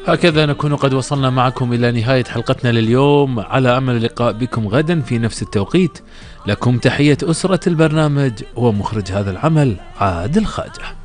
هكذا نكون قد وصلنا معكم إلى نهاية حلقتنا لليوم، على أمل اللقاء بكم غدا في نفس التوقيت. لكم تحية أسرة البرنامج ومخرج هذا العمل عادل خاجة.